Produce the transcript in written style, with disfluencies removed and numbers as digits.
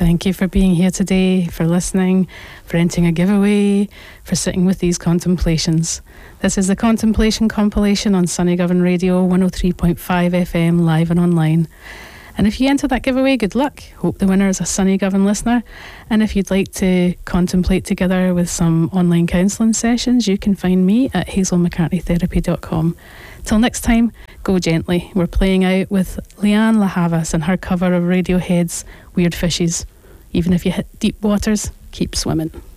Thank you for being here today, for listening, for entering a giveaway, for sitting with these contemplations. This is the Contemplation Compilation on Sunnygovern Radio 103.5 FM, live and online. And if you enter that giveaway, good luck. Hope the winner is a Sunnygovern listener. And if you'd like to contemplate together with some online counselling sessions, you can find me at hazelmccartneytherapy.com. Till next time, go gently. We're playing out with Lianne La Havas and her cover of Radiohead's Weird Fishes. Even if you hit deep waters, keep swimming.